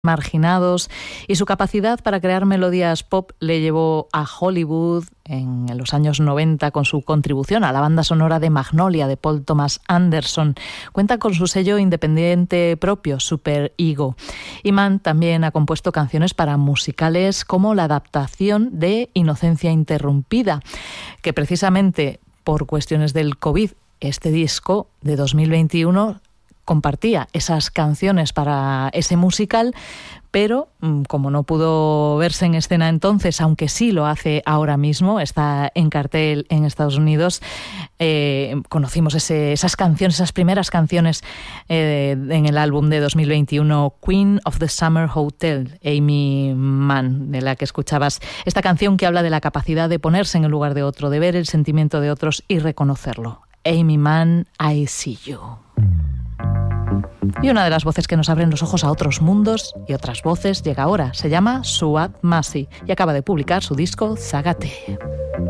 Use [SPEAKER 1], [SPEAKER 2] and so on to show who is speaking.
[SPEAKER 1] marginados, y su capacidad para crear melodías pop le llevó a Hollywood en los años 90 con su contribución a la banda sonora de Magnolia de Paul Thomas Anderson. Cuenta con su sello independiente propio, Super Ego. Iman también ha compuesto canciones para musicales como la adaptación de Inocencia Interrumpida, que precisamente por cuestiones del COVID, este disco de 2021 compartía esas canciones para ese musical, pero como no pudo verse en escena entonces, aunque sí lo hace ahora mismo, está en cartel en Estados Unidos, conocimos esas canciones, esas primeras canciones en el álbum de 2021, Queen of the Summer Hotel, Aimee Mann, de la que escuchabas esta canción que habla de la capacidad de ponerse en el lugar de otro, de ver el sentimiento de otros y reconocerlo. Aimee Mann, I See You. Y una de las voces que nos abren los ojos a otros mundos y otras voces llega ahora. Se llama Suad Masi y acaba de publicar su disco Zagate.